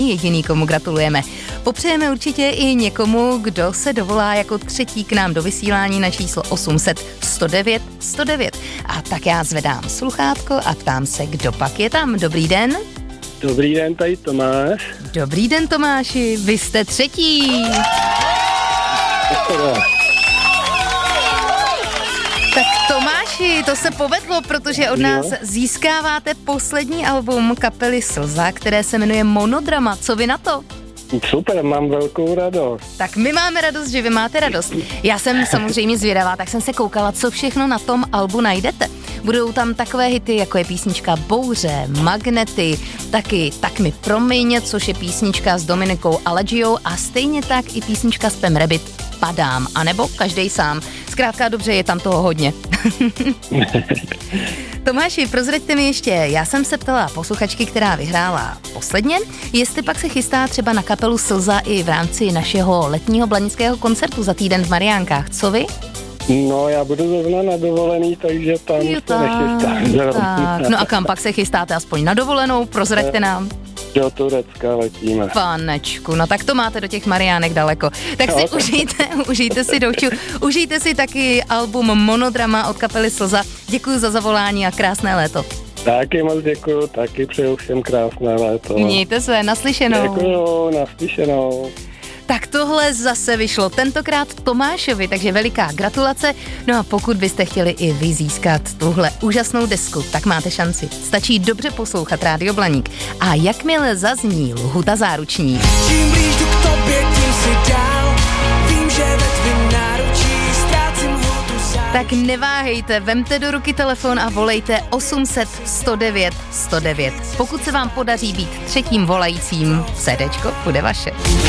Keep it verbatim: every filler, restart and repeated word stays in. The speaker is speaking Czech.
jediný, komu gratulujeme. Popřejeme určitě i někomu, kdo se dovolá jako třetí k nám do vysílání na číslo osm set sto devět sto devět. A tak já zvedám sluchátko a ptám se, kdo pak je tam. Dobrý den. Dobrý den, tady Tomáš. Dobrý den, Tomáši, vy jste třetí. Tak Tomáši, to se povedlo, protože od nás jo. získáváte poslední album kapely Slza, které se jmenuje Monodrama. Co vy na to? Super, mám velkou radost. Tak my máme radost, že vy máte radost. Já jsem samozřejmě zvědavá, tak jsem se koukala, co všechno na tom albu najdete. Budou tam takové hity, jako je písnička Bouře, Magnety, taky Tak mi promiň, což je písnička s Dominikou Alagiou a stejně tak i písnička s Pem Rabbit Padám, anebo Každej sám. Zkrátka dobře, je tam toho hodně. Tomáši, prozraďte mi ještě, já jsem se ptala posluchačky, která vyhrála posledně, jestli pak se chystá třeba na kapelu Slza i v rámci našeho letního blanického koncertu za týden v Mariánkách. Co vy? No, já budu zrovna na dovolený, takže tam jo, se tak, nechystám. Tak. No a kam pak se chystáte, aspoň na dovolenou? Prozraďte nám. Do Turecka letíme. Panečku, no tak to máte do těch Mariánek daleko. Tak si no, užijte, užijte si Douču, užijte si taky album Monodrama od kapely Slza. Děkuji za zavolání a krásné léto. Taky moc děkuju, taky přeju všem krásné léto. Mějte se, naslyšenou. Děkuju, naslyšenou. Tak tohle zase vyšlo tentokrát Tomášovi, takže veliká gratulace. No a pokud byste chtěli i vy získat tuhle úžasnou desku, tak máte šanci. Stačí dobře poslouchat Rádio Blaník. A jakmile zazní lhuta záruční. Čím blíž jdu k tobě, tím si dál. Vím, že ve tvým náručí ztrácím hlutu sám. Tak neváhejte, vemte do ruky telefon a volejte osm set sto devět sto devět. Pokud se vám podaří být třetím volajícím, CDčko bude vaše.